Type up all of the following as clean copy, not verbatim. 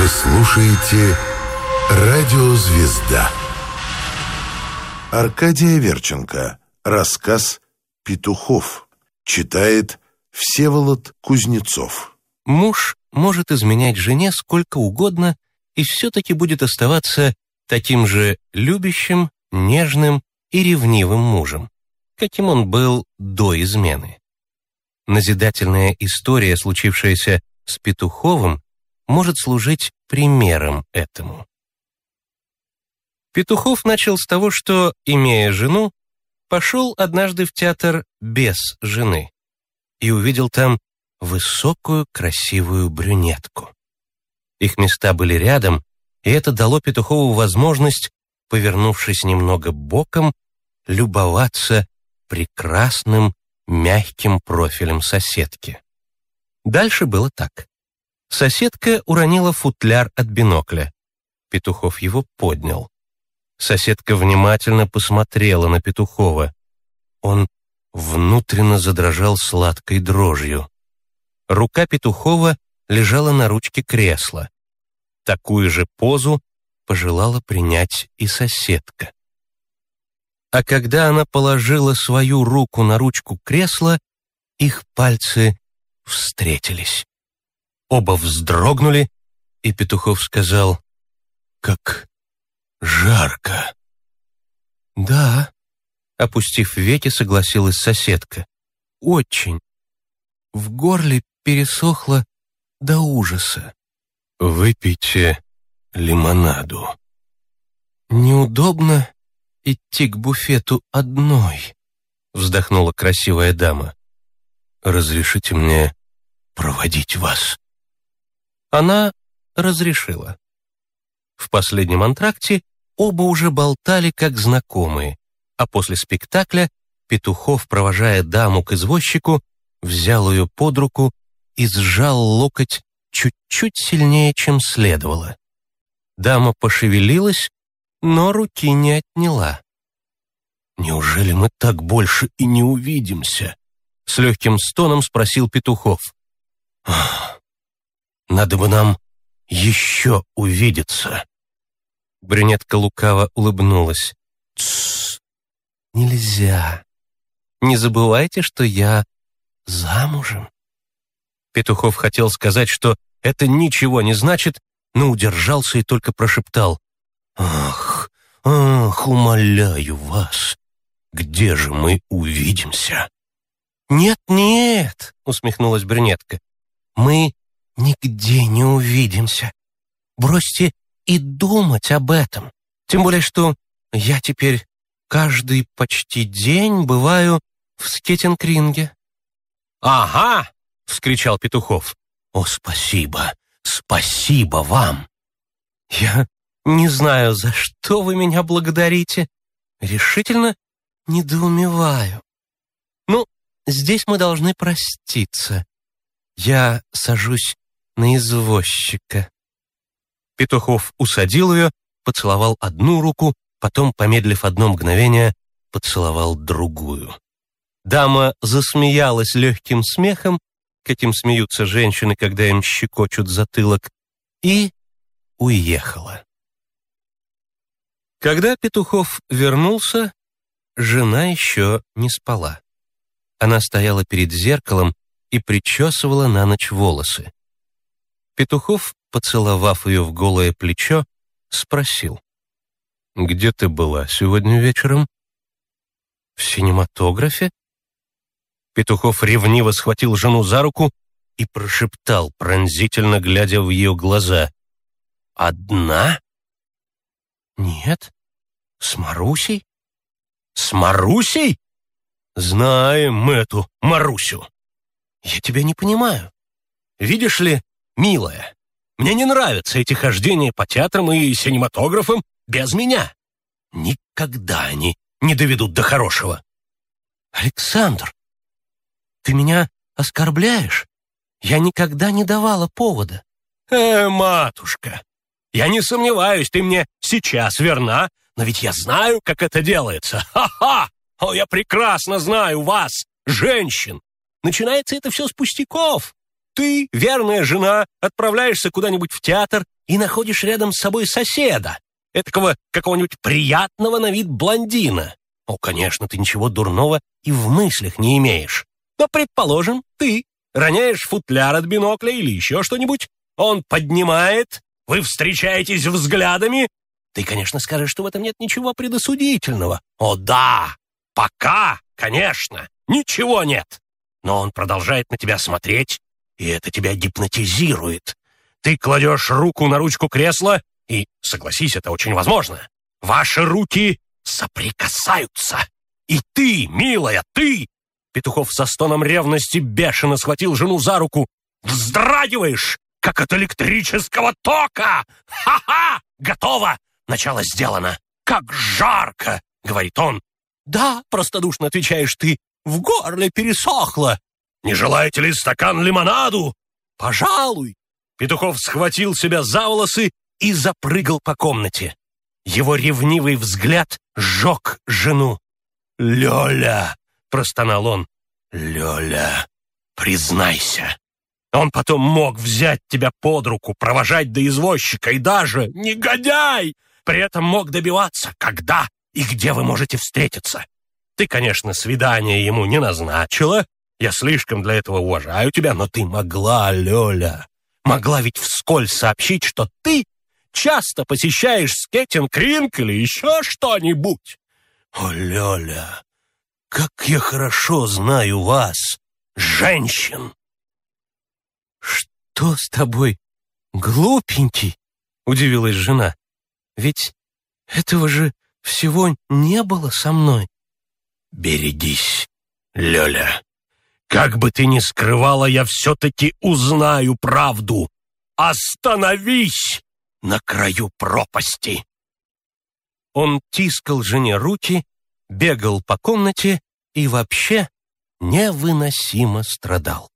Вы слушаете «Радиозвезда». Аркадия Верченко. Рассказ «Петухов». Читает Всеволод Кузнецов. Муж может изменять жене сколько угодно и все-таки будет оставаться таким же любящим, нежным и ревнивым мужем, каким он был до измены. Назидательная история, случившаяся с Петуховым, может служить примером этому. Петухов начал с того, что, имея жену, пошел однажды в театр без жены и увидел там высокую, красивую брюнетку. Их места были рядом, и это дало Петухову возможность, повернувшись немного боком, любоваться прекрасным, мягким профилем соседки. Дальше было так. Соседка уронила футляр от бинокля. Петухов его поднял. Соседка внимательно посмотрела на Петухова. Он внутренно задрожал сладкой дрожью. Рука Петухова лежала на ручке кресла. Такую же позу пожелала принять и соседка. А когда она положила свою руку на ручку кресла, их пальцы встретились. Оба вздрогнули, и Петухов сказал: «Как жарко!» «Да», — опустив веки, согласилась соседка. «Очень. В горле пересохло до ужаса». «Выпейте лимонаду». «Неудобно идти к буфету одной», — вздохнула красивая дама. «Разрешите мне проводить вас?» Она разрешила. В последнем антракте оба уже болтали как знакомые, а после спектакля Петухов, провожая даму к извозчику, взял ее под руку и сжал локоть чуть-чуть сильнее, чем следовало. Дама пошевелилась, но руки не отняла. «Неужели мы так больше и не увидимся?» — с легким стоном спросил Петухов. «Надо бы нам еще увидеться». Брюнетка лукаво улыбнулась. «Тссс, нельзя. Не забывайте, что я замужем». Петухов хотел сказать, что это ничего не значит, но удержался и только прошептал: «Ах, умоляю вас, где же мы увидимся?» «Нет», — усмехнулась брюнетка, — «мы нигде не увидимся. Бросьте и думать об этом. Тем более, что я теперь каждый почти день бываю в скейтинг-ринге». «Ага!» — вскричал Петухов. «О, спасибо, спасибо вам!» «Я не знаю, за что вы меня благодарите. Решительно недоумеваю. Ну, здесь мы должны проститься. Я сажусь на извозчика». Петухов усадил ее, поцеловал одну руку, потом, помедлив одно мгновение, поцеловал другую. Дама засмеялась легким смехом, каким смеются женщины, когда им щекочут затылок, и уехала. Когда Петухов вернулся, жена еще не спала. Она стояла перед зеркалом и причесывала на ночь волосы. Петухов, поцеловав ее в голое плечо, спросил: «Где ты была сегодня вечером?» «В синематографе». Петухов ревниво схватил жену за руку и прошептал, пронзительно глядя в ее глаза: «Одна?» «Нет, с Марусей». «С Марусей? Знаем эту Марусю». «Я тебя не понимаю. Видишь ли, милая, мне не нравятся эти хождения по театрам и синематографам без меня. Никогда они не доведут до хорошего». «Александр, ты меня оскорбляешь? Я никогда не давала повода». Матушка, я не сомневаюсь, ты мне сейчас верна, но ведь я знаю, как это делается. Ха-ха! О, я прекрасно знаю вас, женщин. Начинается это все с пустяков. ты, верная жена, отправляешься куда-нибудь в театр и находишь рядом с собой соседа, этакого какого-нибудь приятного на вид блондина. Ну, конечно, ты ничего дурного и в мыслях не имеешь. Но, предположим, ты роняешь футляр от бинокля или еще что-нибудь, он поднимает, вы встречаетесь взглядами. Ты, конечно, скажешь, что в этом нет ничего предосудительного. О, да, пока, конечно, ничего нет. Но он продолжает на тебя смотреть, и это тебя гипнотизирует. Ты кладешь руку на ручку кресла, и, согласись, это очень возможно. Ваши руки соприкасаются. И ты, милая, ты... Петухов со стоном ревности бешено схватил жену за руку. Вздрагиваешь, как от электрического тока. Ха-ха! Готово! Начало сделано. Как жарко, говорит он. Да, простодушно отвечаешь ты. В горле пересохло. Не желаете ли стакан лимонаду? Пожалуй. Петухов схватил себя за волосы и запрыгал по комнате. Его ревнивый взгляд сжег жену. «Лёля!» — простонал он. «Лёля, признайся, он потом мог взять тебя под руку, провожать до извозчика и даже, негодяй, при этом мог добиваться, когда и где вы можете встретиться. Ты, конечно, свидание ему не назначила, я слишком для этого уважаю тебя, но ты могла, Лёля, могла ведь вскользь сообщить, что ты часто посещаешь скейтинг-ринг или еще что-нибудь. О, Лёля, как я хорошо знаю вас, женщин!» «Что с тобой, глупенький?» — удивилась жена. «Ведь этого же всего не было со мной». «Берегись, Лёля. Как бы ты ни скрывала, я все-таки узнаю правду. Остановись на краю пропасти!» Он тискал жене руки, бегал по комнате и вообще невыносимо страдал.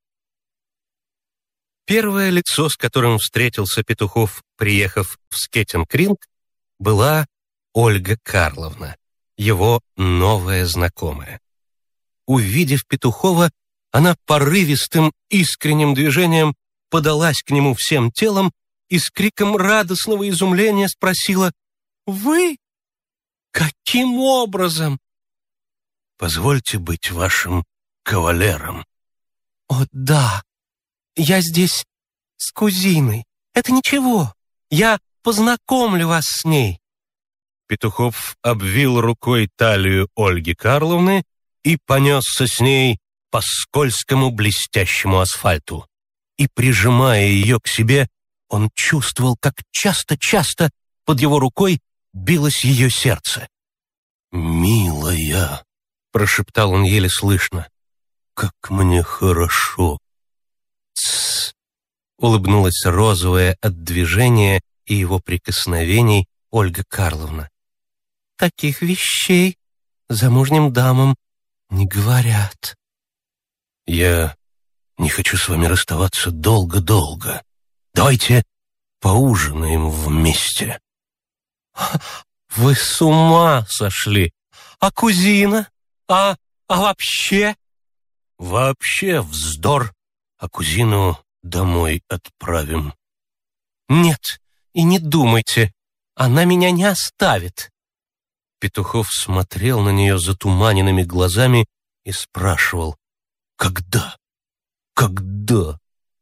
Первое лицо, с которым встретился Петухов, приехав в скейтинг-ринг, была Ольга Карловна, его новая знакомая. Увидев Петухова, она порывистым, искренним движением подалась к нему всем телом и с криком радостного изумления спросила: «Вы? Каким образом?» «Позвольте быть вашим кавалером». «О, да, я здесь с кузиной. Это ничего, я познакомлю вас с ней». Петухов обвил рукой талию Ольги Карловны и понесся с ней по скользкому блестящему асфальту. И, прижимая ее к себе, он чувствовал, как часто-часто под его рукой билось ее сердце. «Милая», — прошептал он еле слышно, — «как мне хорошо». «Тссс», — улыбнулась розовая от движения и его прикосновений Ольга Карловна. «Таких вещей замужним дамам не говорят». «Я не хочу с вами расставаться долго-долго. Давайте поужинаем вместе». «Вы с ума сошли! А кузина? А вообще?» «Вообще вздор, а кузину домой отправим». «Нет, и не думайте, она меня не оставит». Петухов смотрел на нее затуманенными глазами и спрашивал: «Когда? Когда?»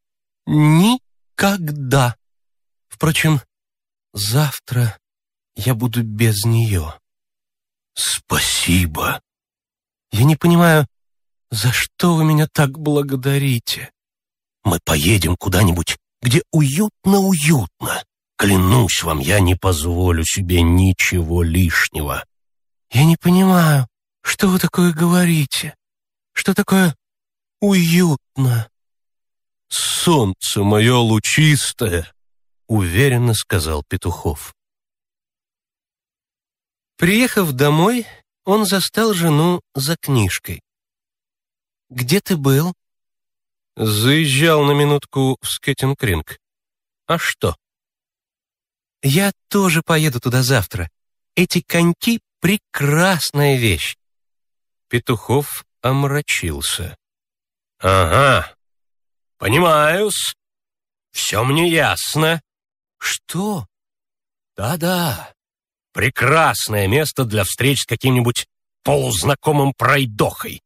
«Никогда. Впрочем, завтра я буду без нее». «Спасибо». «Я не понимаю, за что вы меня так благодарите?» «Мы поедем куда-нибудь, где уютно-уютно. Клянусь вам, я не позволю себе ничего лишнего». «Я не понимаю, что вы такое говорите? Что такое уютно?» «Солнце мое лучистое», — уверенно сказал Петухов. Приехав домой, он застал жену за книжкой. «Где ты был?» «Заезжал на минутку в скейтинг-ринг. А что?» «Я тоже поеду туда завтра. Эти коньки — прекрасная вещь». Петухов омрачился. «Ага, Понимаю-с. Все мне ясно. Что? Да-да. Прекрасное место для встреч с каким-нибудь полузнакомым пройдохой.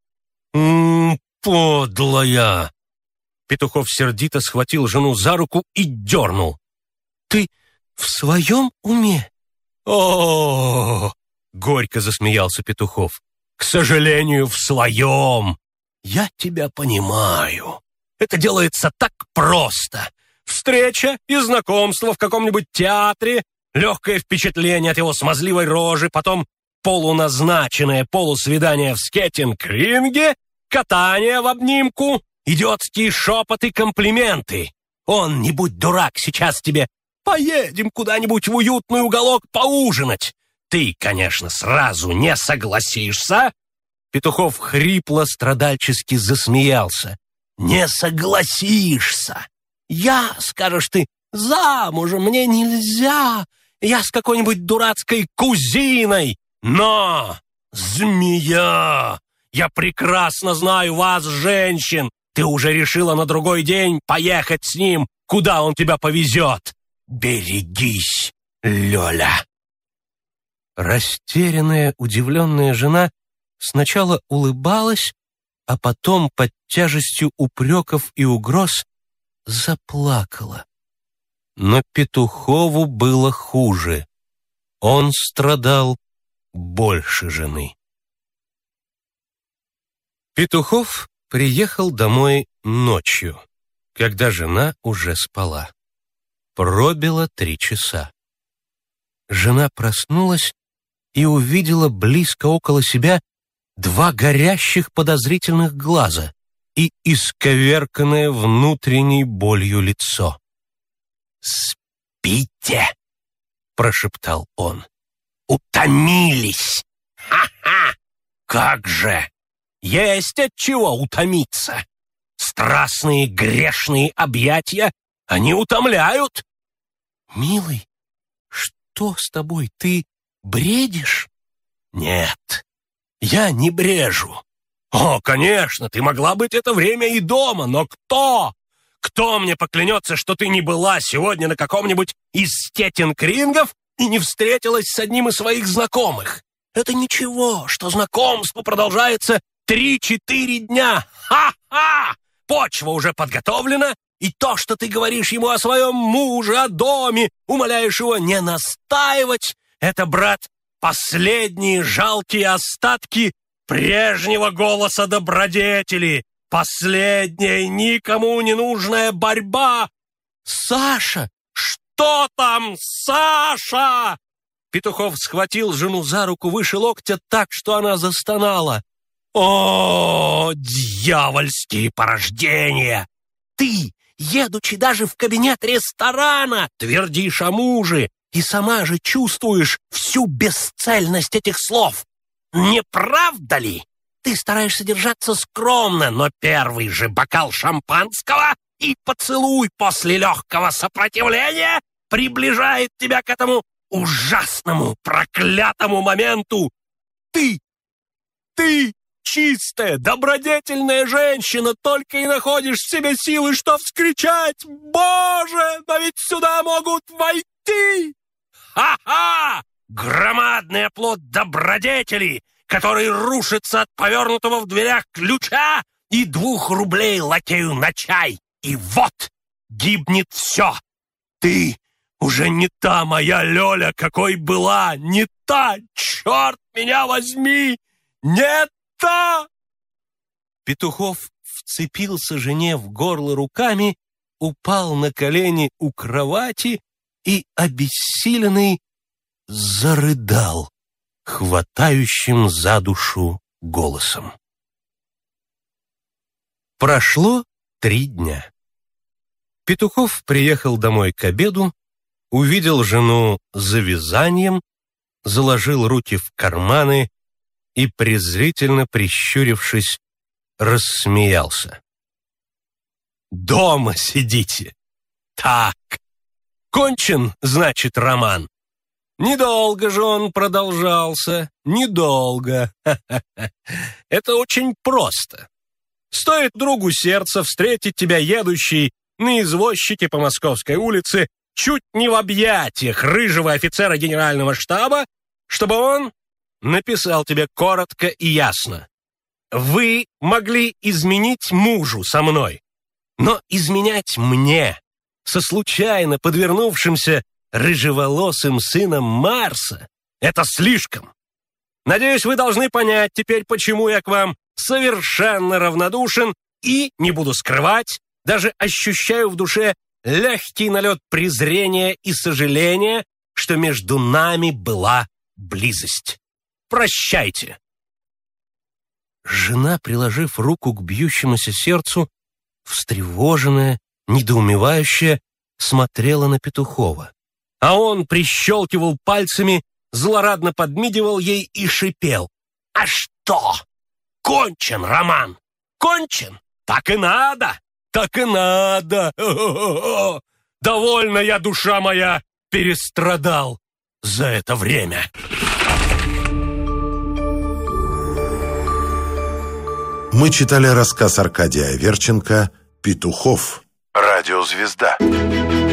Подлая! Петухов сердито схватил жену за руку и дернул. Ты в своем уме? О, горько засмеялся Петухов. К сожалению, в своем. Я тебя понимаю. Это делается так просто. Встреча и знакомство в каком-нибудь театре, легкое впечатление от его смазливой рожи, потом полуназначенное полусвидание в скейтинг-ринге, катание в обнимку, идиотские шепоты, комплименты. Он, не будь дурак, сейчас тебе поедем куда-нибудь в уютный уголок поужинать. Ты, конечно, сразу не согласишься. Петухов хрипло, страдальчески засмеялся. Не согласишься. Я, скажешь ты, замужем, мне нельзя. Я с какой-нибудь дурацкой кузиной. Но, змея, я прекрасно знаю вас, женщин. Ты уже решила на другой день поехать с ним, куда он тебя повезет. Берегись, Лёля. Растерянная, удивленная жена сначала улыбалась, а потом под тяжестью упреков и угроз заплакала. Но Петухову было хуже. Он страдал больше жены. Петухов приехал домой ночью, когда жена уже спала. Пробило 3 часа. Жена проснулась и увидела близко около себя 2 горящих подозрительных глаза и исковерканное внутренней болью лицо. «Спите!» — прошептал он. «Утомились! Ха-ха! Как же! Есть от чего утомиться! Страстные грешные объятия, они утомляют!» «Милый, что с тобой? Ты бредишь?» «Нет, я не брежу. О, конечно, ты могла быть это время и дома, но кто? Кто мне поклянется, что ты не была сегодня на каком-нибудь из скейтинг-рингов и не встретилась с одним из своих знакомых? Это ничего, что знакомство продолжается 3-4 дня. Ха-ха! Почва уже подготовлена, и то, что ты говоришь ему о своем муже, о доме, умоляешь его не настаивать, это, брат, последние жалкие остатки прежнего голоса добродетели, последняя никому не нужная борьба. Саша! Что там, Саша? Петухов схватил жену за руку выше локтя так, что она застонала. О, дьявольские порождения! Ты, едучи даже в кабинет ресторана, твердишь о муже и сама же чувствуешь всю бесцельность этих слов. Не правда ли? Ты стараешься держаться скромно, но первый же бокал шампанского и поцелуй после легкого сопротивления приближает тебя к этому ужасному, проклятому моменту. Ты чистая, добродетельная женщина, только и находишь в себе силы, что вскричать: «Боже, но ведь сюда могут войти!» Ха-ха! Громадный оплот добродетели, который рушится от повернутого в дверях ключа и 2 рублей лакею на чай. И вот гибнет все. Ты уже не та моя Лёля, какой была, не та, черт меня возьми, не та! Петухов вцепился жене в горло руками, упал на колени у кровати и, обессиленный, зарыдал хватающим за душу голосом. Прошло 3 дня. Петухов приехал домой к обеду, увидел жену за вязанием, заложил руки в карманы и, презрительно прищурившись, рассмеялся. «Дома сидите! Так! Кончен, значит, роман! Недолго же он продолжался, недолго! Это очень просто. Стоит другу сердца встретить тебя, едущий на извозчике по Московской улице, чуть не в объятиях рыжего офицера генерального штаба, чтобы он написал тебе коротко и ясно: вы могли изменить мужу со мной, но изменять мне, со случайно подвернувшимся рыжеволосым сыном Марса, это слишком. Надеюсь, вы должны понять теперь, почему я к вам совершенно равнодушен и, не буду скрывать, даже ощущаю в душе легкий налет презрения и сожаления, что между нами была близость. Прощайте. Жена, приложив руку к бьющемуся сердцу, встревоженная, недоумевающая, смотрела на Петухова. А он прищелкивал пальцами, злорадно подмигивал ей и шипел: «А что? Кончен роман! Кончен? Так и надо! Так и надо! О-о-о-о! Довольно я, душа моя, перестрадал за это время!» Мы читали рассказ Аркадия Аверченко «Петухов». Радиозвезда.